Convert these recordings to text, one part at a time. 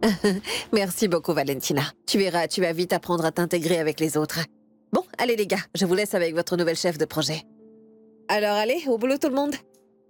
Merci beaucoup, Valentina. Tu verras, tu vas vite apprendre à t'intégrer avec les autres. Bon, allez les gars, je vous laisse avec votre nouvelle chef de projet. Alors allez, au boulot tout le monde.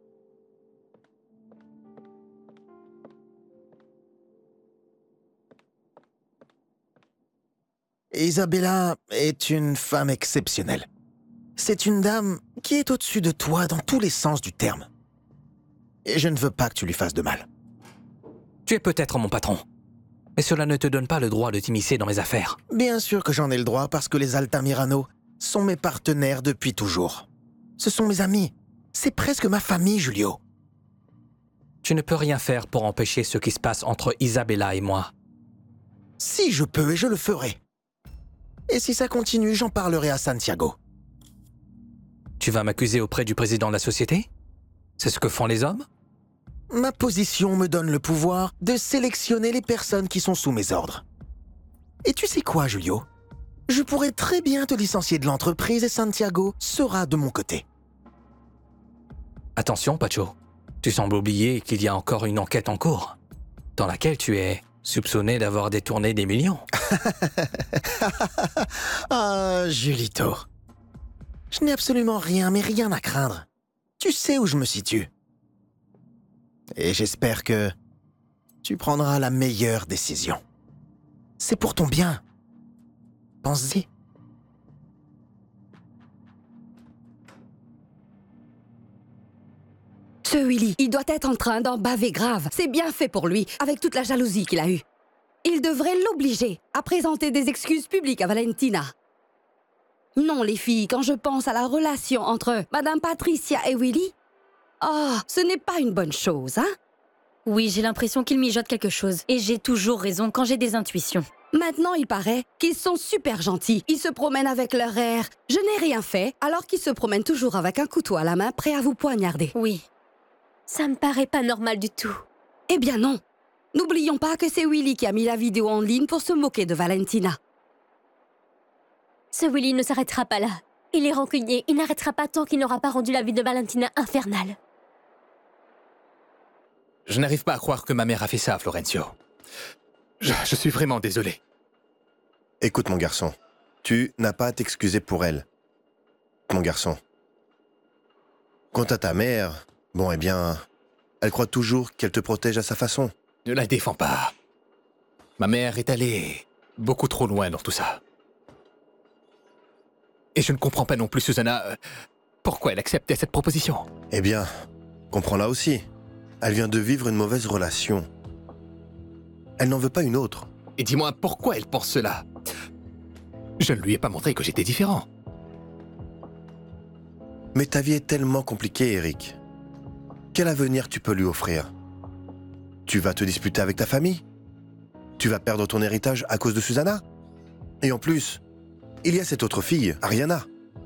Isabella est une femme exceptionnelle. C'est une dame qui est au-dessus de toi dans tous les sens du terme. Et je ne veux pas que tu lui fasses de mal. Tu es peut-être mon patron, mais cela ne te donne pas le droit de t'immiscer dans mes affaires. Bien sûr que j'en ai le droit parce que les Altamirano sont mes partenaires depuis toujours. Ce sont mes amis. C'est presque ma famille, Julio. Tu ne peux rien faire pour empêcher ce qui se passe entre Isabella et moi. Si je peux, et je le ferai. Et si ça continue, j'en parlerai à Santiago. Tu vas m'accuser auprès du président de la société? C'est ce que font les hommes? Ma position me donne le pouvoir de sélectionner les personnes qui sont sous mes ordres. Et tu sais quoi, Julio? Je pourrais très bien te licencier de l'entreprise et Santiago sera de mon côté. Attention, Pacho. Tu sembles oublier qu'il y a encore une enquête en cours, dans laquelle tu es soupçonné d'avoir détourné des millions. Ah, Julito. Je n'ai absolument rien, mais rien à craindre. Tu sais où je me situe. Et j'espère que tu prendras la meilleure décision. C'est pour ton bien. Pense-y. Ce Willy, il doit être en train d'en baver grave. C'est bien fait pour lui, avec toute la jalousie qu'il a eue. Il devrait l'obliger à présenter des excuses publiques à Valentina. Non, les filles, quand je pense à la relation entre Madame Patricia et Willy, ce n'est pas une bonne chose, hein? Oui, j'ai l'impression qu'il mijote quelque chose. Et j'ai toujours raison quand j'ai des intuitions. Maintenant, il paraît qu'ils sont super gentils. Ils se promènent avec leur air. Je n'ai rien fait, alors qu'ils se promènent toujours avec un couteau à la main, prêt à vous poignarder. Oui. Ça me paraît pas normal du tout. Eh bien non. N'oublions pas que c'est Willy qui a mis la vidéo en ligne pour se moquer de Valentina. Ce Willy ne s'arrêtera pas là. Il est rancunier. Il n'arrêtera pas tant qu'il n'aura pas rendu la vie de Valentina infernale. Je n'arrive pas à croire que ma mère a fait ça, Florencio. Je suis vraiment désolé. Écoute, mon garçon, tu n'as pas à t'excuser pour elle. Mon garçon. Quant à ta mère, bon, eh bien, elle croit toujours qu'elle te protège à sa façon. Ne la défends pas. Ma mère est allée beaucoup trop loin dans tout ça. Et je ne comprends pas non plus, Susanna, pourquoi elle acceptait cette proposition. Eh bien, comprends-la aussi. Elle vient de vivre une mauvaise relation. Elle n'en veut pas une autre. Et dis-moi, pourquoi elle pense cela? Je ne lui ai pas montré que j'étais différent. Mais ta vie est tellement compliquée, Eric. Quel avenir tu peux lui offrir? Tu vas te disputer avec ta famille? Tu vas perdre ton héritage à cause de Susanna? Et en plus, il y a cette autre fille, Ariana.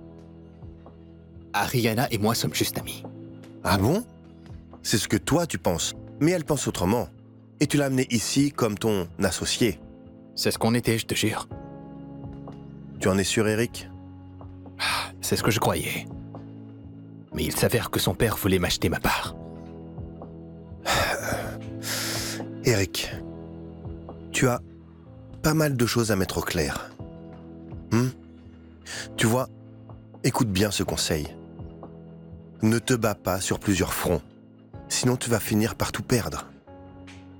Ariana et moi sommes juste amis. Ah bon? C'est ce que toi tu penses, mais elle pense autrement. Et tu l'as amenée ici comme ton associé. C'est ce qu'on était, je te jure. Tu en es sûr, Eric? C'est ce que je croyais. Mais il s'avère que son père voulait m'acheter ma part. Eric, tu as pas mal de choses à mettre au clair. Tu vois, écoute bien ce conseil. Ne te bats pas sur plusieurs fronts, sinon tu vas finir par tout perdre.